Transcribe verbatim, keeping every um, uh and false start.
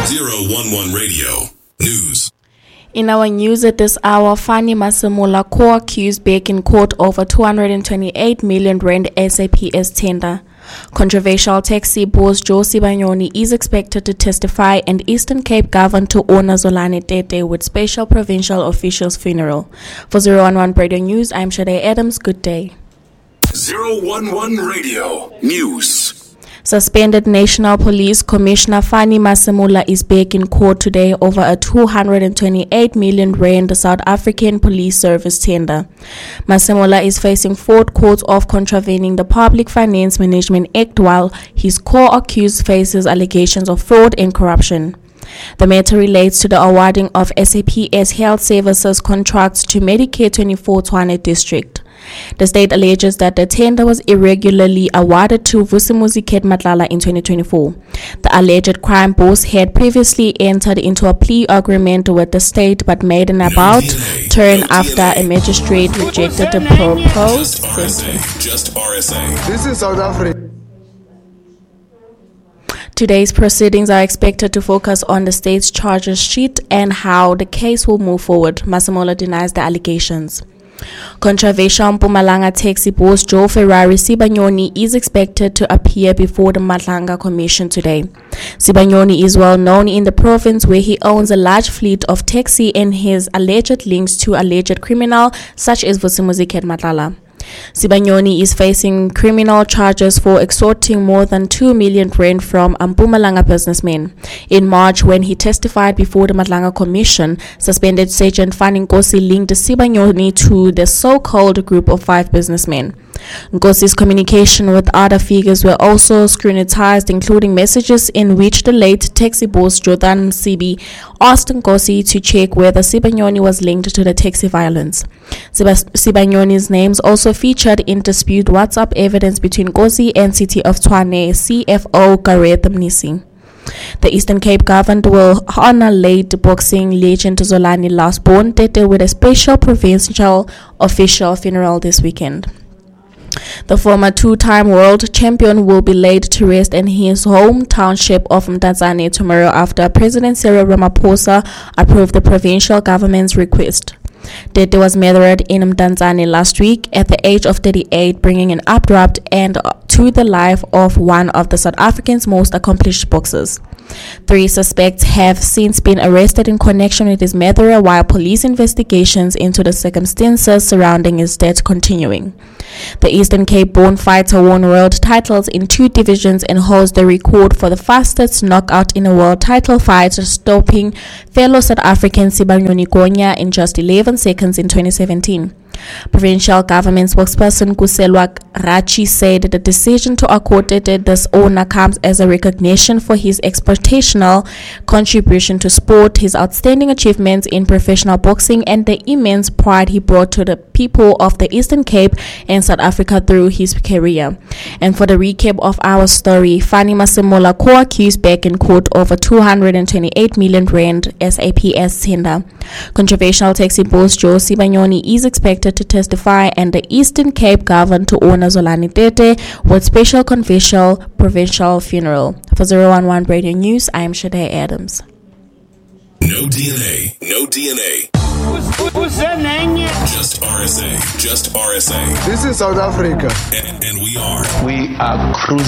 zero one one Radio News. In our news at this hour, Fanny Masemola co-accused back in court over two hundred twenty-eight million rand S A P S tender. Controversial taxi boss Joe Sibanyoni is expected to testify, and Eastern Cape governed to honor Zolani Tete with special provincial officials' funeral. For zero one one Radio News, I'm Shade Adams. Good day. zero one one Radio News. Suspended National Police Commissioner Fanny Masemola is back in court today over a two hundred twenty-eight million rand South African Police Service tender. Masemola is facing four counts of contravening the Public Finance Management Act, while his co-accused faces allegations of fraud and corruption. The matter relates to the awarding of S A P S health services contracts to Medicare twenty-four Tshwane district. The state alleges that the tender was irregularly awarded to Vusimuzi Matlala in twenty twenty-four. The alleged crime boss had previously entered into a plea agreement with the state but made an about turn after a magistrate rejected the proposed sentence. Just R S A. This is South Africa. Today's proceedings are expected to focus on the state's charges sheet and how the case will move forward. Masemola denies the allegations. Controversial Mpumalanga taxi boss Joe Ferrari Sibanyoni is expected to appear before the Madlanga Commission today. Sibanyoni is well known in the province, where he owns a large fleet of taxi and has alleged links to alleged criminals such as Vusimuzi Matlala. Sibanyoni is facing criminal charges for extorting more than two million rand from a Mpumalanga businessman. In March, when he testified before the Madlanga Commission, suspended Sergeant Fanny Nkosi linked Sibanyoni to the so-called group of five businessmen. Nkosi's communication with other figures were also scrutinized, including messages in which the late taxi boss Jordan Msibi asked Nkosi to check whether Sibanyoni was linked to the taxi violence. Sibanyoni's names also featured in dispute WhatsApp evidence between Nkosi and City of Tshwane C F O Gareth Mnisi. The Eastern Cape government will honor late boxing legend Zolani Lastborn Tete with a special provincial official funeral this weekend. The former two-time world champion will be laid to rest in his home township of Mdantsane tomorrow after President Cyril Ramaphosa approved the provincial government's request. Tete was murdered in Mdantsane last week at the age of thirty-eight, bringing an abrupt end to the life of one of the South African's most accomplished boxers. Three suspects have since been arrested in connection with his murder, while police investigations into the circumstances surrounding his death continuing. The Eastern Cape-born fighter won world titles in two divisions and holds the record for the fastest knockout in a world title fight, stopping fellow South African Sibanyoni Gonya in just eleven seconds in twenty seventeen. Provincial government spokesperson Kuselwa Rachi said the decision to accord Tete this honor comes as a recognition for his exportational contribution to sport, his outstanding achievements in professional boxing, and the immense pride he brought to the people of the Eastern Cape and South Africa through his career. And for the recap of our story, Fanny Masemola co-accused back in court over two hundred twenty-eight million rand S A P S tender. Controversial taxi boss Joe Sibanyoni is expected to testify, and the Eastern Cape governed to honor Zolani Tete with special controversial provincial funeral. For zero one one Radio News, I am Shade Adams. No D N A. No D N A. Just R S A. Just R S A. This is South Africa. And, and we are. We are cruising.